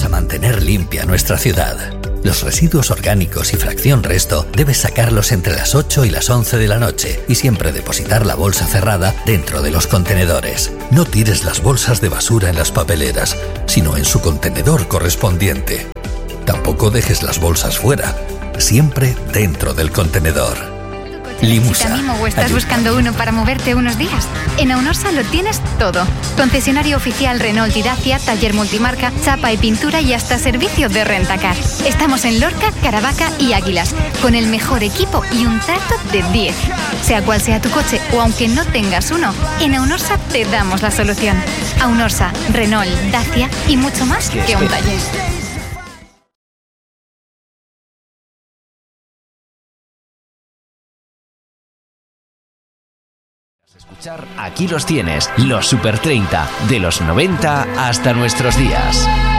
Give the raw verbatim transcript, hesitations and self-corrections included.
mantener limpia nuestra ciudad. Los residuos orgánicos y fracción resto debes sacarlos entre las ocho y las once de la noche y siempre depositar la bolsa cerrada dentro de los contenedores. No tires las bolsas de basura en las papeleras, sino en su contenedor correspondiente. Tampoco dejes las bolsas fuera, siempre dentro del contenedor. Limusa. ¿Necesitas mimo o estás buscando uno para moverte unos días? En Aunorsa lo tienes todo. Concesionario oficial Renault y Dacia, taller multimarca, chapa y pintura y hasta servicio de rentacar. Estamos en Lorca, Caravaca y Águilas, con el mejor equipo y un trato de diez. Sea cual sea tu coche o aunque no tengas uno, en Aunorsa te damos la solución. Aunorsa, Renault, Dacia y mucho más que un taller. Escuchar, aquí los tienes, los Super treinta, de los noventa hasta nuestros días.